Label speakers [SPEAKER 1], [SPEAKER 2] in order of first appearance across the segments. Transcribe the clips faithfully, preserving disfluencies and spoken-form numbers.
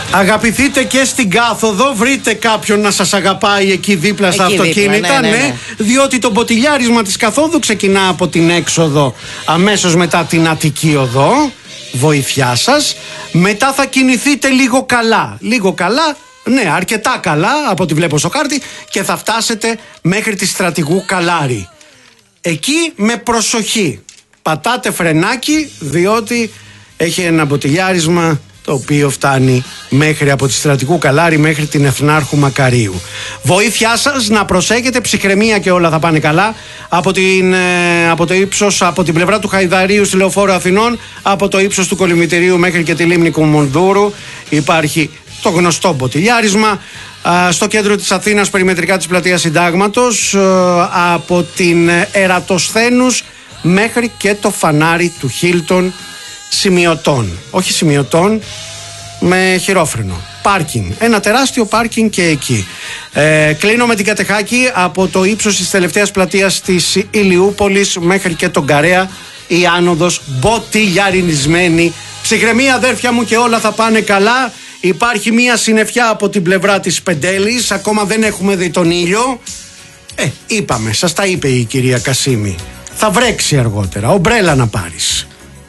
[SPEAKER 1] Αγαπηθείτε και στην κάθοδο, βρείτε κάποιον να σας αγαπάει εκεί δίπλα στα εκεί αυτοκίνητα, δίπλα, ναι, ναι, ναι. ναι, διότι το μποτιλιάρισμα της καθόδου ξεκινά από την έξοδο αμέσως μετά την Αττική Οδό. Βοήθειά σας. Μετά θα κινηθείτε λίγο καλά. Λίγο καλά, ναι, αρκετά καλά από ό,τι βλέπω στο χάρτη, και θα φτάσετε μέχρι τη Στρατηγού Καλάρη. Εκεί με προσοχή. Πατάτε φρενάκι, διότι έχει ένα μποτιλιάρισμα το οποίο φτάνει μέχρι από τη Στρατηγού Καλάρη μέχρι την Εθνάρχου Μακαρίου. Βοήθειά σας να προσέχετε, ψυχραιμία και όλα θα πάνε καλά. Από, την, από το ύψος, από την πλευρά του Χαϊδαρίου στη Λεωφόρο Αθηνών, από το ύψος του Κολυμβητηρίου μέχρι και τη λίμνη Κουμουνδούρου υπάρχει το γνωστό μποτιλιάρισμα. Στο κέντρο της Αθήνας, περιμετρικά της Πλατείας Συντάγματος, από την Ερατοσθένους μέχρι και το φανάρι του Χίλτον, σημειωτών. Όχι σημειωτών, με χειρόφρενο. Πάρκινγκ. Ένα τεράστιο πάρκινγκ και εκεί. Ε, κλείνω με την Κατεχάκη, από το ύψος της τελευταίας πλατείας της Ηλιούπολης μέχρι και τον Καρέα, η άνοδος μποτιλιαρινισμένη. Ψυχραιμία, αδέρφια μου, και όλα θα πάνε καλά. Υπάρχει μία συννεφιά από την πλευρά της Πεντέλης, ακόμα δεν έχουμε δει τον ήλιο. Ε, είπαμε, σας τα είπε η κυρία Κασίμη. Θα βρέξει αργότερα, ομπρέλα να πάρεις.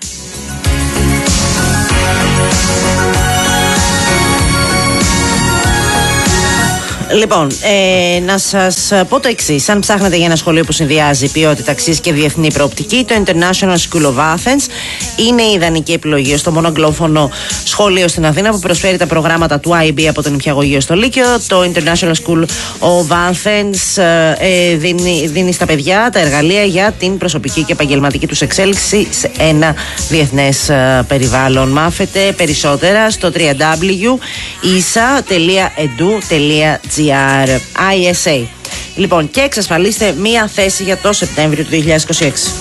[SPEAKER 2] Λοιπόν, ε, να σας πω το εξής. Αν ψάχνετε για ένα σχολείο που συνδυάζει ποιότητα, αξίες και διεθνή προοπτική, το International School of Athens είναι η ιδανική επιλογή στο μόνο αγγλόφωνο σχολείο στην Αθήνα που προσφέρει τα προγράμματα του άι μπι από τον νηπιαγωγείο στο Λύκειο. Το International School of Athens ε, δίνει, δίνει στα παιδιά τα εργαλεία για την προσωπική και επαγγελματική τους εξέλιξη σε ένα διεθνές ε, περιβάλλον. Μάθετε περισσότερα στο double-u double-u double-u τελεία ίσα τελεία εντου τελεία τζι άι ες έι. Λοιπόν, και εξασφαλίστε μία θέση για το Σεπτέμβριο του δύο χιλιάδες είκοσι έξι.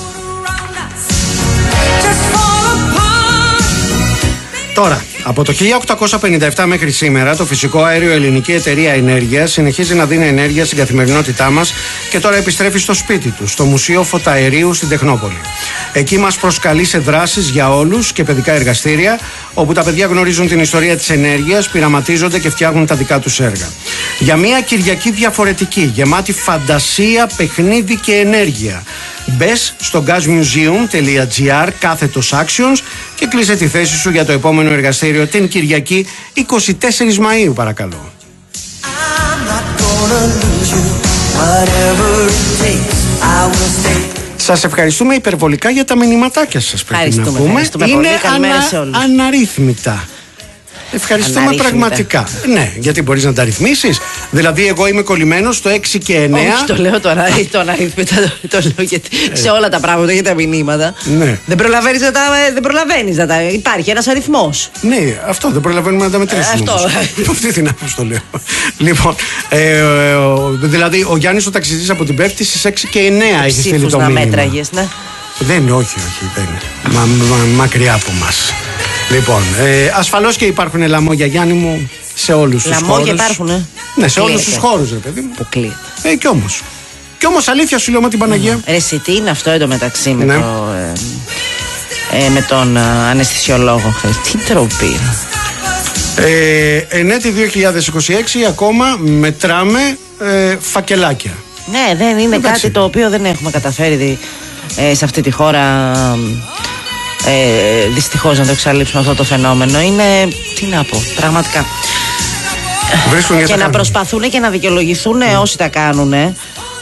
[SPEAKER 1] Τώρα, από το χίλια οκτακόσια πενήντα επτά μέχρι σήμερα, το φυσικό αέριο Ελληνική Εταιρεία Ενέργειας συνεχίζει να δίνει ενέργεια στην καθημερινότητά μας και τώρα επιστρέφει στο σπίτι του, στο Μουσείο Φωταερίου στην Τεχνόπολη. Εκεί μας προσκαλεί σε δράσεις για όλους και παιδικά εργαστήρια, όπου τα παιδιά γνωρίζουν την ιστορία της ενέργειας, πειραματίζονται και φτιάχνουν τα δικά τους έργα. Για μια Κυριακή διαφορετική, γεμάτη φαντασία, παιχνίδι και ενέργεια. Μπες στο gazmuseum τελεία τζι άρ κάθετος actions και κλείσε τη θέση σου για το επόμενο εργαστήριο την Κυριακή είκοσι τέσσερις Μαΐου, παρακαλώ. Σας ευχαριστούμε υπερβολικά για τα μηνυματάκια σας, πρέπει να πούμε. Είναι ανα, αναρρύθμιτα. Ευχαριστούμε αναρρύθμιτα. Πραγματικά. Ναι, γιατί μπορείς να τα ρυθμίσεις. Δηλαδή, εγώ είμαι κολλημένος στο έξι και εννέα.
[SPEAKER 2] Όχι, το λέω τώρα, το αναρρύθμιτα. Το, το λέω γιατί ε. σε όλα τα πράγματα για τα μηνύματα.
[SPEAKER 1] Ναι.
[SPEAKER 2] Δεν προλαβαίνεις να τα. Δεν προλαβαίνεις να τα. Υπάρχει ένας αριθμός.
[SPEAKER 1] Ναι, αυτό δεν προλαβαίνουμε να τα μετρήσουμε.
[SPEAKER 2] Αυτό.
[SPEAKER 1] Αυτή την άποψη το λέω. Λοιπόν, ε, δηλαδή, ο Γιάννης ο ταξιτζής από την Πέφτη στις έξι και εννέα έχει στείλει το μήνυμα.
[SPEAKER 2] Να μέτραγες, ναι.
[SPEAKER 1] Δεν είναι, όχι, όχι, δεν είναι. Μα, μα, μακριά από μας. Λοιπόν, ε, ασφαλώς και υπάρχουν λαμόγια, Γιάννη μου, σε όλους τους χώρους.
[SPEAKER 2] Λαμόγια υπάρχουν, ε.
[SPEAKER 1] Ναι, σε όλους τους χώρους, ρε παιδί μου.
[SPEAKER 2] Αποκλείεται.
[SPEAKER 1] Ε, κι όμως. Κι όμως αλήθεια σου λέω με την Παναγία.
[SPEAKER 2] Ρε, εσύ τι είναι αυτό εντωμεταξύ με,
[SPEAKER 1] ναι.
[SPEAKER 2] το, ε, ε, με τον ε, αναισθησιολόγο χθες. Τι τροπή.
[SPEAKER 1] Ε, εν έτη δύο χιλιάδες είκοσι έξι ακόμα μετράμε ε, φακελάκια.
[SPEAKER 2] Ναι, δεν είναι
[SPEAKER 1] εντάξει.
[SPEAKER 2] Κάτι το οποίο δεν έχουμε καταφέρει ε, σε αυτή τη χώρα. Ε, δυστυχώς να το εξαλείψουμε αυτό το φαινόμενο. Είναι, τι να πω, πραγματικά.
[SPEAKER 1] Βρίσκουν
[SPEAKER 2] και να κάνουν. Προσπαθούν και να δικαιολογηθούν mm. όσοι τα κάνουν ε,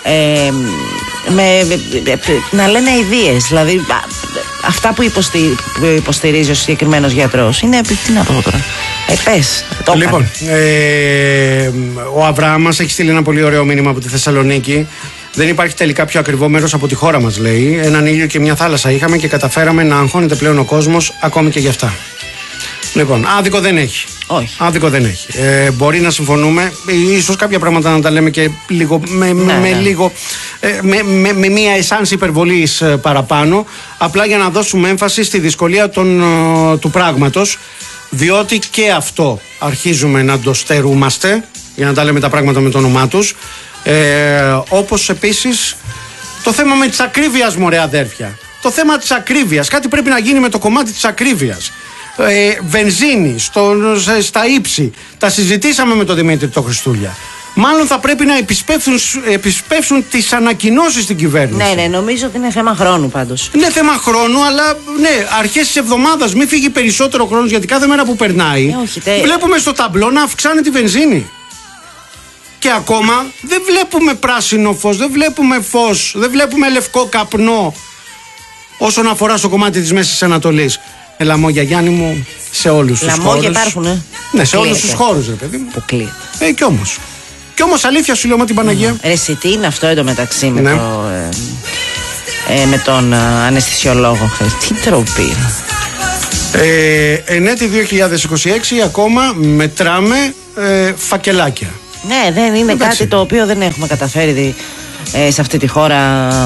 [SPEAKER 2] με, να λένε αηδίες. Δηλαδή αυτά που, υποστη, που υποστηρίζει ο συγκεκριμένος γιατρός είναι, τι να πω τώρα, ε, πες, το
[SPEAKER 1] Λοιπόν, ε, ο Αβραάμ μας έχει στείλει ένα πολύ ωραίο μήνυμα από τη Θεσσαλονίκη. Δεν υπάρχει τελικά πιο ακριβό μέρος από τη χώρα μας, λέει. Έναν ήλιο και μια θάλασσα είχαμε και καταφέραμε να αγχώνεται πλέον ο κόσμος ακόμη και γι' αυτά. Λοιπόν, άδικο δεν έχει.
[SPEAKER 2] Όχι.
[SPEAKER 1] Άδικο δεν έχει. Ε, μπορεί να συμφωνούμε. Ίσως κάποια πράγματα να τα λέμε και λίγο, με, ναι, με, ναι. λίγο, ε, με, με, με μια εσάνση υπερβολής παραπάνω. Απλά για να δώσουμε έμφαση στη δυσκολία των, του πράγματος. Διότι και αυτό αρχίζουμε να το στερούμαστε. Για να τα λέμε τα πράγματα με το όνομά τους. Ε, όπως επίσης το θέμα με της ακρίβειας, μωρέ αδέρφια. Το θέμα της ακρίβειας. Κάτι πρέπει να γίνει με το κομμάτι της ακρίβειας. ε, βενζίνη, στο, στα ύψη. Τα συζητήσαμε με τον Δημήτρη το Χριστούλια. Μάλλον θα πρέπει να επισπεύσουν, επισπεύσουν τις ανακοινώσεις στην κυβέρνηση.
[SPEAKER 2] Ναι, ναι, νομίζω ότι είναι θέμα χρόνου πάντως.
[SPEAKER 1] Είναι θέμα χρόνου, αλλά ναι, αρχές της εβδομάδας. Μην φύγει περισσότερο χρόνος, γιατί κάθε μέρα που περνάει
[SPEAKER 2] ε, όχι, τε...
[SPEAKER 1] βλέπουμε στο ταμπλό να αυξάνει τη βενζίνη. Και ακόμα δεν βλέπουμε πράσινο φως, δεν βλέπουμε φως, δεν βλέπουμε λευκό καπνό όσον αφορά στο κομμάτι της Μέσης Ανατολής. Ε, λαμόγια Γιάννη μου, σε όλους τους χώρους.
[SPEAKER 2] Λαμόγια υπάρχουν, ε.
[SPEAKER 1] Ναι, σε όλους τους χώρους, ρε παιδί μου.
[SPEAKER 2] Που κλείεται.
[SPEAKER 1] Ε, κι όμως. Κι όμως αλήθεια σου λέω με την Παναγία.
[SPEAKER 2] Ρε εσύ, τι είναι αυτό εντωμεταξύ με,
[SPEAKER 1] ναι.
[SPEAKER 2] το, ε, ε, με τον ε, αναισθησιολόγο χθες. Τι τροπή.
[SPEAKER 1] Ε, εν έτη δύο χιλιάδες είκοσι έξι ακόμα μετράμε ε, φακελάκια.
[SPEAKER 2] Ναι, δεν είναι
[SPEAKER 1] Εντάξει.
[SPEAKER 2] κάτι το οποίο δεν έχουμε καταφέρει ε, σε αυτή τη χώρα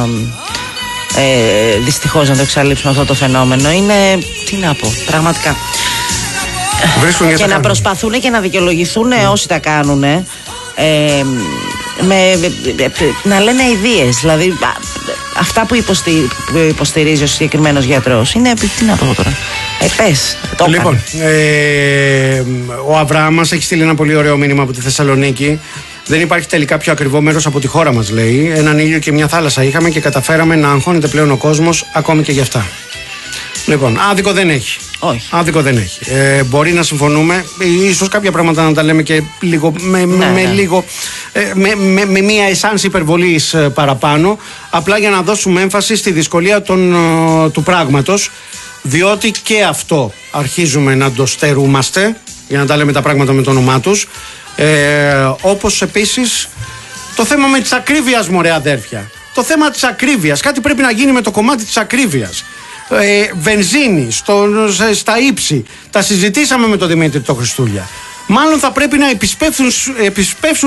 [SPEAKER 2] ε, δυστυχώς να το εξαλείψουμε αυτό το φαινόμενο. Είναι, τι να πω, πραγματικά.
[SPEAKER 1] Βρίσκουν
[SPEAKER 2] και να προσπαθούν και να δικαιολογηθούν mm. όσοι τα κάνουν ε, με, να λένε αηδίες. Δηλαδή αυτά που, υποστη, που υποστηρίζει ο συγκεκριμένος γιατρός είναι, τι να πω τώρα, ε, πες, το
[SPEAKER 1] Λοιπόν, ε, ο Αβραάμ μας έχει στείλει ένα πολύ ωραίο μήνυμα από τη Θεσσαλονίκη. Δεν υπάρχει τελικά πιο ακριβό μέρος από τη χώρα μας, λέει. Έναν ήλιο και μια θάλασσα είχαμε και καταφέραμε να αγχώνεται πλέον ο κόσμος ακόμη και γι' αυτά. Λοιπόν, άδικο δεν έχει.
[SPEAKER 2] Όχι.
[SPEAKER 1] Άδικο δεν έχει. Ε, μπορεί να συμφωνούμε, ίσως κάποια πράγματα να τα λέμε και λίγο, με, ναι, με, ναι. λίγο, ε, με, με, με μία εσάνση υπερβολής ε, παραπάνω, απλά για να δώσουμε έμφαση στη δυσκολία των, ε, του πράγματος, διότι και αυτό αρχίζουμε να το στερούμαστε, για να τα λέμε τα πράγματα με το όνομά τους, ε, όπως επίσης το θέμα με της ακρίβειας, μωρέ αδέρφια. Το θέμα της ακρίβειας, κάτι πρέπει να γίνει με το κομμάτι της ακρίβειας. Ε, βενζίνη, στο, στα ύψη. Τα συζητήσαμε με τον Δημήτρη το Χριστούλια. Μάλλον θα πρέπει να επισπεύσουν, επισπεύσουν